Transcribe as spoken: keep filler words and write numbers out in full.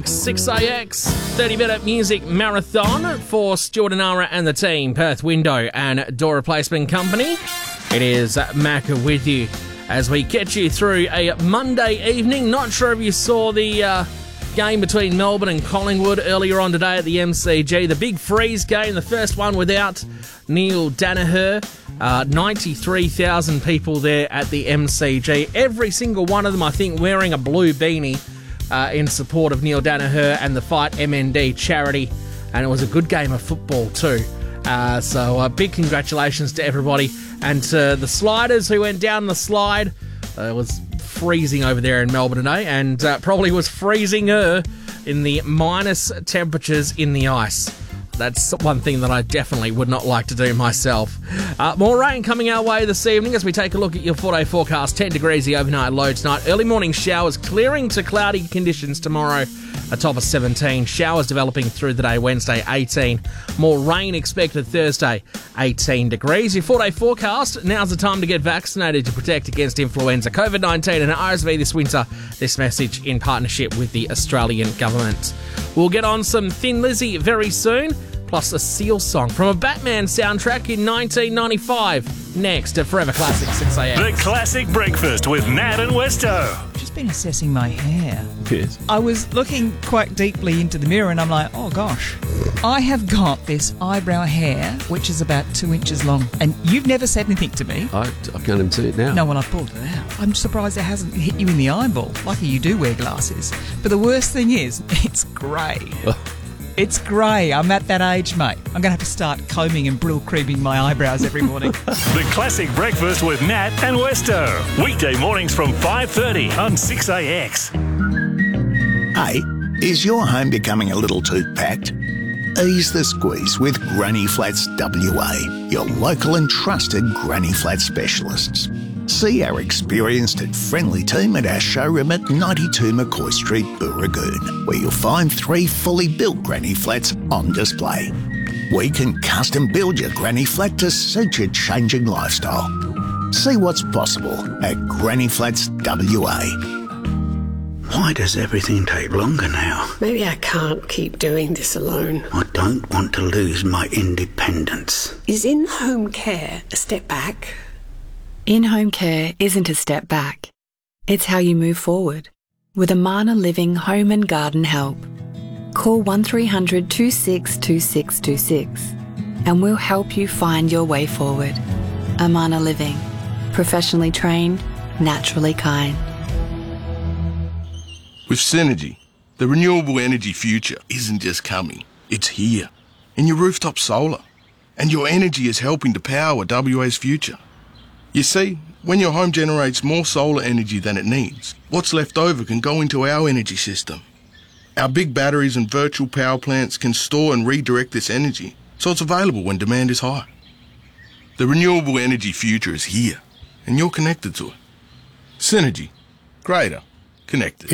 six A X, thirty minute music marathon for Stuart Anara and the team, Perth Window and Door Replacement Company. It is Mac with you as we get you through a Monday evening. Not sure if you saw the uh, game between Melbourne and Collingwood earlier on today at the M C G. The big freeze game, the first one without Neil Daniher. Uh, ninety-three thousand people there at the M C G. Every single one of them, I think, wearing a blue beanie uh, in support of Neil Daniher and the Fight M N D charity. And it was a good game of football too. Uh, so uh, big congratulations to everybody. And to the Sliders who went down the slide. Uh, it was freezing over there in Melbourne today, and uh, probably was freezing her in the minus temperatures in the ice. That's one thing that I definitely would not like to do myself. Uh, more rain coming our way this evening as we take a look at your four-day forecast. ten degrees the overnight low tonight. Early morning showers clearing to cloudy conditions tomorrow. A top of seventeen. Showers developing through the day Wednesday, eighteen. More rain expected Thursday, eighteen degrees. Your four-day forecast. Now's the time to get vaccinated to protect against influenza, COVID nineteen and R S V this winter. This message in partnership with the Australian government. We'll get on some Thin Lizzy very soon, plus a Seal song from a Batman soundtrack in nineteen ninety-five. Next at Forever Classic six A M. The Classic Breakfast with Nat and Westo. I've just been assessing my hair. Yes. I was looking quite deeply into the mirror and I'm like, oh gosh, I have got this eyebrow hair which is about two inches long. And you've never said anything to me. I, I can't even see it now. No, well, I've pulled it out. I'm surprised it hasn't hit you in the eyeball. Lucky you do wear glasses. But the worst thing is, it's grey. It's grey. I'm at that age, mate. I'm going to have to start combing and brill creaming my eyebrows every morning. The Classic Breakfast with Nat and Westo. Weekday mornings from five thirty on six A X. Hey, is your home becoming a little too packed? Ease the squeeze with Granny Flats W A, your local and trusted Granny Flat specialists. See our experienced and friendly team at our showroom at ninety-two McCoy Street, Booragoon, where you'll find three fully built Granny Flats on display. We can custom build your Granny Flat to suit your changing lifestyle. See what's possible at Granny Flats W A. Why does everything take longer now? Maybe I can't keep doing this alone. I don't want to lose my independence. Is in-home care a step back? In-home care isn't a step back. It's how you move forward. With Amana Living Home and Garden Help. Call one three hundred two six two six two six and we'll help you find your way forward. Amana Living. Professionally trained, naturally kind. With Synergy, the renewable energy future isn't just coming, it's here. In your rooftop solar. And your energy is helping to power W A's future. You see, when your home generates more solar energy than it needs, what's left over can go into our energy system. Our big batteries and virtual power plants can store and redirect this energy, so it's available when demand is high. The renewable energy future is here, and you're connected to it. Synergy. Greater. Connected.